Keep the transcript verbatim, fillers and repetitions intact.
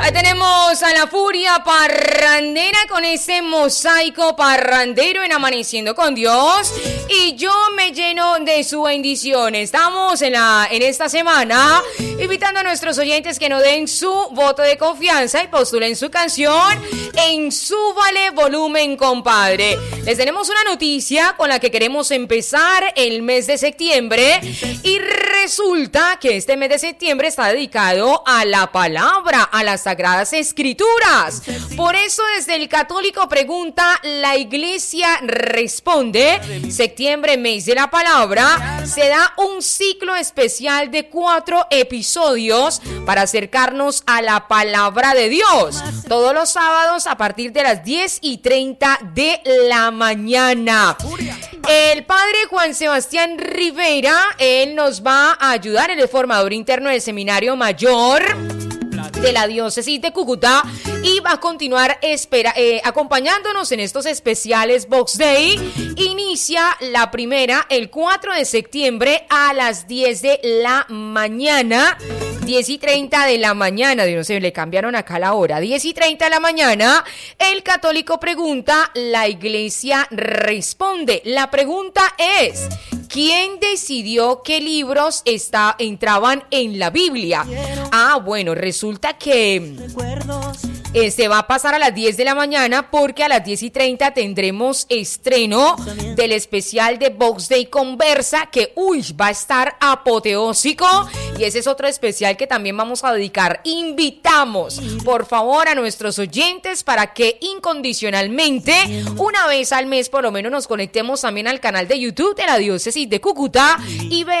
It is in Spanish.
Ahí tenemos a la furia parrandera con ese mosaico parrandero en Amaneciendo con Dios. Y yo me lleno de su bendición. Estamos en, la, en esta semana invitando a nuestros oyentes que nos den su voto de confianza y postulen su canción en Súbale Volumen, compadre. Les tenemos una noticia con la que queremos empezar el mes de septiembre. Y resulta que este mes de septiembre está dedicado a la palabra, a las Sagradas Escrituras. Por eso desde el Católico Pregunta, la Iglesia Responde, septiembre, mes de la palabra, se da un ciclo especial de cuatro episodios para acercarnos a la palabra de Dios. Todos los sábados a partir de las diez y treinta de la mañana. El padre Juan Sebastián Rivera, él nos va a ayudar, él es formador interno del Seminario Mayor de la Diócesis de Cúcuta y va a continuar espera, eh, acompañándonos en estos especiales Box Day. Inicia la primera el cuatro de septiembre a las diez de la mañana. diez y treinta de la mañana, de no sé, le cambiaron acá la hora. diez y treinta de la mañana, el Católico Pregunta, la Iglesia Responde. La pregunta es: ¿quién decidió qué libros está, entraban en la Biblia? Ah, bueno, resulta que eh, se va a pasar a las diez de la mañana porque a las diez y treinta tendremos estreno del especial de Box Day Conversa que, uy, va a estar apoteósico y ese es otro especial que también vamos a dedicar. Invitamos, por favor, a nuestros oyentes para que incondicionalmente, una vez al mes por lo menos, nos conectemos también al canal de YouTube de la Diócesis de Cúcuta y veamos